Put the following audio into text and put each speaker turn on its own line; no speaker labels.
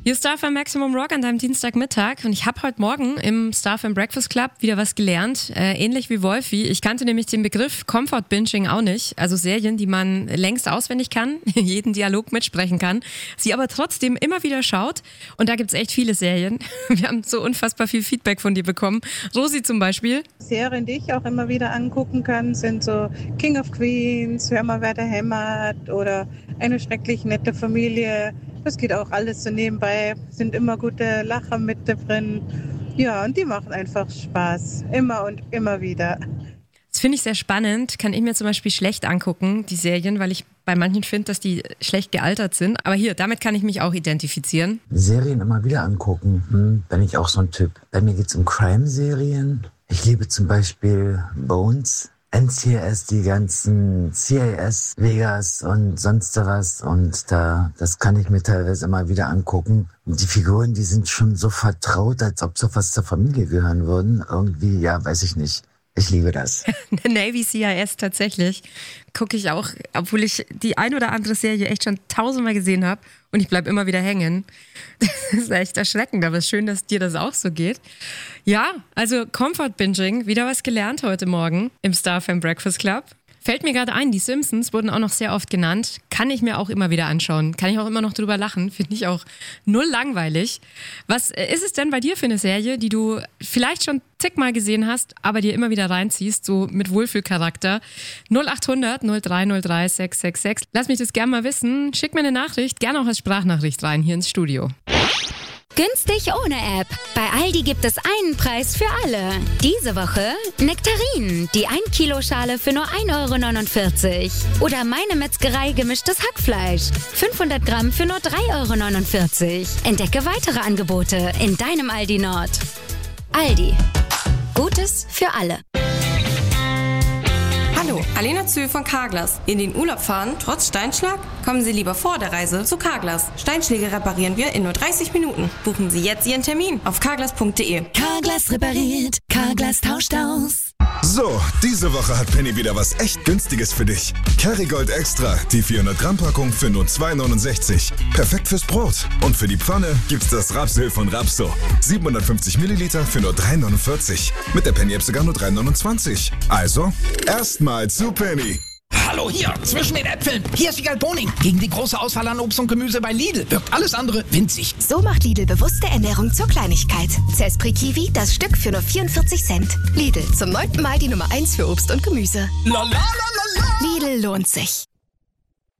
Hier ist Star FM Maximum Rock an deinem Dienstagmittag und ich habe heute Morgen im Star FM Breakfast Club wieder was gelernt, ähnlich wie Wolfi. Ich kannte nämlich den Begriff Comfort Binging auch nicht, also Serien, die man längst auswendig kann, jeden Dialog mitsprechen kann, sie aber trotzdem immer wieder schaut und da gibt es echt viele Serien. Wir haben so unfassbar viel Feedback von dir bekommen. Rosi zum Beispiel.
Serien, die ich auch immer wieder angucken kann, sind so King of Queens, Hör mal, wer da hämmert oder Eine schrecklich nette Familie. Das geht auch alles so nebenbei, sind immer gute Lacher mit drin. Ja, und die machen einfach Spaß, immer und immer wieder.
Das finde ich sehr spannend, kann ich mir zum Beispiel schlecht angucken, die Serien, weil ich bei manchen finde, dass die schlecht gealtert sind. Aber hier, damit kann ich mich auch identifizieren.
Serien immer wieder angucken, bin ich auch so ein Typ. Bei mir geht es um Crime-Serien. Ich liebe zum Beispiel Bones, NCIS, die ganzen CIS, Vegas und sonst was. Und das kann ich mir teilweise immer wieder angucken. Und die Figuren, die sind schon so vertraut, als ob so fast zur Familie gehören würden. Irgendwie, ja, weiß ich nicht. Ich liebe das.
Navy CIS tatsächlich gucke ich auch, obwohl ich die ein oder andere Serie echt schon 1000-mal gesehen habe und ich bleibe immer wieder hängen. Das ist echt erschreckend, aber es ist schön, dass dir das auch so geht. Ja, also Comfort Binging, wieder was gelernt heute Morgen im Star FM Breakfast Club. Fällt mir gerade ein, die Simpsons wurden auch noch sehr oft genannt. Kann ich mir auch immer wieder anschauen. Kann ich auch immer noch drüber lachen. Finde ich auch null langweilig. Was ist es denn bei dir für eine Serie, die du vielleicht schon zigmal gesehen hast, aber dir immer wieder reinziehst, so mit Wohlfühlcharakter? 0800 0303 666. Lass mich das gerne mal wissen. Schick mir eine Nachricht, gerne auch als Sprachnachricht rein hier ins Studio.
Günstig ohne App. Bei Aldi gibt es einen Preis für alle. Diese Woche Nektarinen, die 1-Kilo-Schale für nur 1,49 €. Oder Meine Metzgerei gemischtes Hackfleisch, 500 Gramm für nur 3,49 €. Entdecke weitere Angebote in deinem Aldi Nord. Aldi. Gutes für alle.
Hallo, Alena Zühl von Carglass. In den Urlaub fahren, trotz Steinschlag? Kommen Sie lieber vor der Reise zu Carglass. Steinschläge reparieren wir in nur 30 Minuten. Buchen Sie jetzt Ihren Termin auf carglass.de.
Carglass repariert, Carglass tauscht aus.
So, diese Woche hat Penny wieder was echt Günstiges für dich. Kerrygold Extra, die 400 Gramm Packung für nur 2,69. Perfekt fürs Brot. Und für die Pfanne gibt's das Rapsöl von Rapso. 750 Milliliter für nur 3,49. Mit der Penny-App sogar nur 3,29. Also, erstmal zu Penny.
Hallo, hier, zwischen den Äpfeln. Hier ist Wiegald Boning. Gegen die große Auswahl an Obst und Gemüse bei Lidl wirkt alles andere winzig.
So macht Lidl bewusste Ernährung zur Kleinigkeit. Zespri Kiwi, das Stück für nur 44 Cent. Lidl, zum 9. Mal die Nummer 1 für Obst und Gemüse.
La la la la la.
Lidl lohnt sich.